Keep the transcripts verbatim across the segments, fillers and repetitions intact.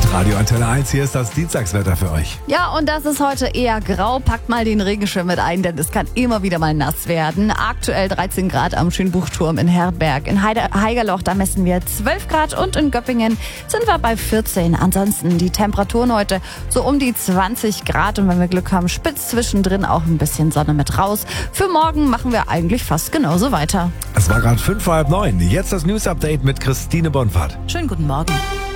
Radio Antenne eins, hier ist das Dienstagswetter für euch. Ja, und das ist heute eher grau. Packt mal den Regenschirm mit ein, denn es kann immer wieder mal nass werden. Aktuell dreizehn Grad am Schönbuchturm in Herberg. In Heide- Haigerloch, da messen wir zwölf Grad und in Göppingen sind wir bei vierzehn. Ansonsten die Temperaturen heute so um die zwanzig Grad und wenn wir Glück haben, spitz zwischendrin auch ein bisschen Sonne mit raus. Für morgen machen wir eigentlich fast genauso weiter. Es war gerade fünf vor halb neun. Jetzt das News-Update mit Christine Bonfahrt. Schönen guten Morgen.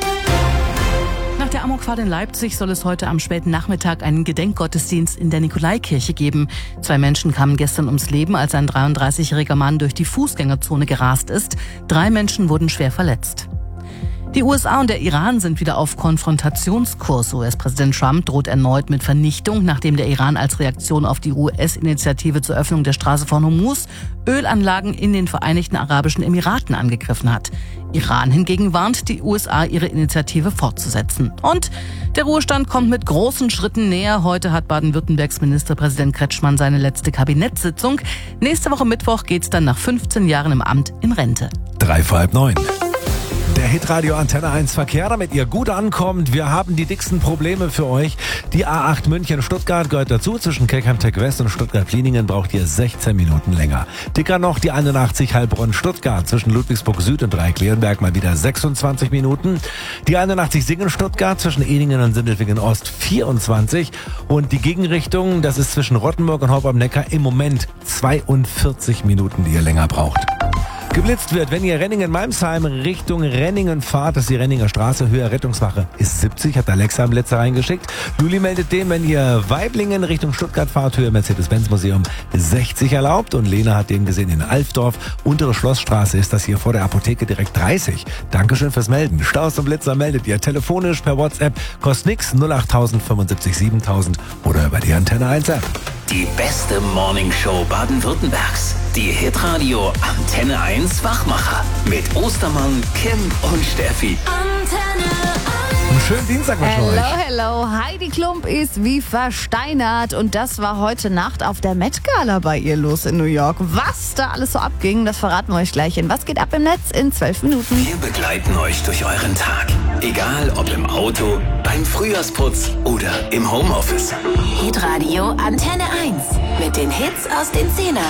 Nach der Amokfahrt in Leipzig soll es heute am späten Nachmittag einen Gedenkgottesdienst in der Nikolaikirche geben. Zwei Menschen kamen gestern ums Leben, als ein dreiunddreißigjähriger Mann durch die Fußgängerzone gerast ist. Drei Menschen wurden schwer verletzt. Die U S A und der Iran sind wieder auf Konfrontationskurs. U S-Präsident Trump droht erneut mit Vernichtung, nachdem der Iran als Reaktion auf die U S-Initiative zur Öffnung der Straße von Hormuz Ölanlagen in den Vereinigten Arabischen Emiraten angegriffen hat. Iran hingegen warnt die U S A, ihre Initiative fortzusetzen. Und der Ruhestand kommt mit großen Schritten näher. Heute hat Baden-Württembergs Ministerpräsident Kretschmann seine letzte Kabinettssitzung. Nächste Woche Mittwoch geht's dann nach fünfzehn Jahren im Amt in Rente. Drei vor halb neun. Der Hitradio Antenne eins Verkehr, damit ihr gut ankommt. Wir haben die dicksten Probleme für euch. Die A acht München-Stuttgart gehört dazu. Zwischen Kelkheim-Tech West und Stuttgart-Kliningen braucht ihr sechzehn Minuten länger. Dicker noch die einundachtzig Heilbronn-Stuttgart. Zwischen Ludwigsburg Süd und Dreieck-Leonberg mal wieder sechsundzwanzig Minuten. Die einundachtzig Singen-Stuttgart zwischen Ehningen und Sindelfingen Ost vierundzwanzig. Und die Gegenrichtung, das ist zwischen Rottenburg und Haupt am Neckar im Moment zweiundvierzig Minuten, die ihr länger braucht. Geblitzt wird, wenn ihr Renningen-Malmsheim Richtung Renningen fahrt, das ist die Renninger Straße, Höhe Rettungswache ist siebzig, hat Alexa am Blitzer reingeschickt. Juli meldet dem, wenn ihr Weiblingen Richtung Stuttgart fahrt, Höhe Mercedes-Benz-Museum sechzig erlaubt. Und Lena hat den gesehen in Alfdorf, untere Schlossstraße ist das hier vor der Apotheke direkt dreißig. Dankeschön fürs Melden. Staus und Blitzer meldet ihr telefonisch per WhatsApp, kostet nix, null acht null null fünfundsiebzig siebentausend oder über die Antenne eins App. Die beste Morningshow Baden-Württembergs. Die Hitradio Antenne eins Wachmacher. Mit Ostermann, Kim und Steffi. Antenne Einen schönen Dienstag mit Hello, euch. hello. Heidi Klum ist wie versteinert und das war heute Nacht auf der Met Gala bei ihr los in New York. Was da alles so abging, das verraten wir euch gleich in Was geht ab im Netz in zwölf Minuten. Wir begleiten euch durch euren Tag. Egal ob im Auto, beim Frühjahrsputz oder im Homeoffice. Hitradio Antenne eins. Mit den Hits aus den Zehnern.